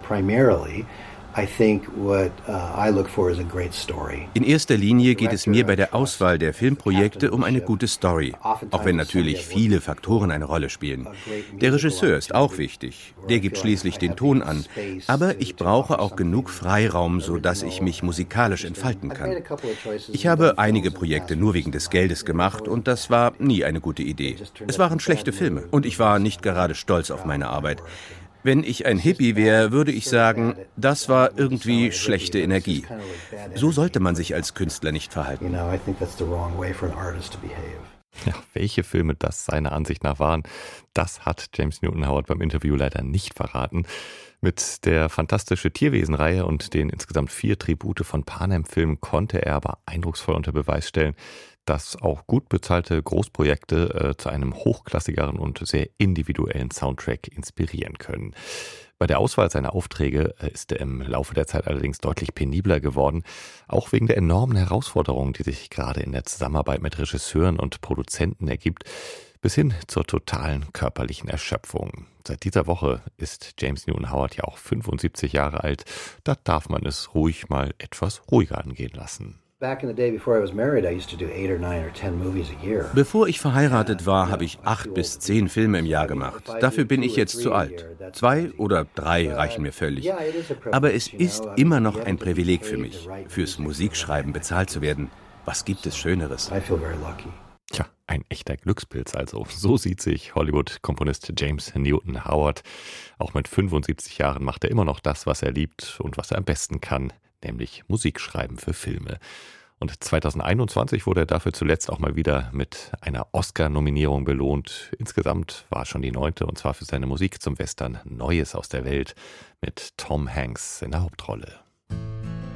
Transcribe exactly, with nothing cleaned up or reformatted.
primarily, I think what uh, I look for is a great story. In erster Linie geht es mir bei der Auswahl der Filmprojekte um eine gute Story, auch wenn natürlich viele Faktoren eine Rolle spielen. Der Regisseur ist auch wichtig, der gibt schließlich den Ton an, aber ich brauche auch genug Freiraum, sodass ich mich musikalisch entfalten kann. Ich habe einige Projekte nur wegen des Geldes gemacht und das war nie eine gute Idee. Es waren schlechte Filme und ich war nicht gerade stolz auf meine Arbeit. Wenn ich ein Hippie wäre, würde ich sagen, das war irgendwie schlechte Energie. So sollte man sich als Künstler nicht verhalten. Ja, welche Filme das seiner Ansicht nach waren, das hat James Newton Howard beim Interview leider nicht verraten. Mit der Fantastische Tierwesen-Reihe und den insgesamt vier Tribute von Panem-Filmen konnte er aber eindrucksvoll unter Beweis stellen, dass auch gut bezahlte Großprojekte äh, zu einem hochklassigeren und sehr individuellen Soundtrack inspirieren können. Bei der Auswahl seiner Aufträge ist er im Laufe der Zeit allerdings deutlich penibler geworden, auch wegen der enormen Herausforderungen, die sich gerade in der Zusammenarbeit mit Regisseuren und Produzenten ergibt, bis hin zur totalen körperlichen Erschöpfung. Seit dieser Woche ist James Newton Howard ja auch fünfundsiebzig Jahre alt, da darf man es ruhig mal etwas ruhiger angehen lassen. Bevor ich verheiratet war, habe ich acht bis zehn Filme im Jahr gemacht. Dafür bin ich jetzt zu alt. Zwei oder drei reichen mir völlig. Aber es ist immer noch ein Privileg für mich, fürs Musikschreiben bezahlt zu werden. Was gibt es Schöneres? Tja, ein echter Glückspilz also. So sieht sich Hollywood-Komponist James Newton Howard. Auch mit fünfundsiebzig Jahren macht er immer noch das, was er liebt und was er am besten kann, nämlich Musik schreiben für Filme. Und zweitausendeinundzwanzig wurde er dafür zuletzt auch mal wieder mit einer Oscar-Nominierung belohnt. Insgesamt war es schon die neunte, und zwar für seine Musik zum Western Neues aus der Welt mit Tom Hanks in der Hauptrolle.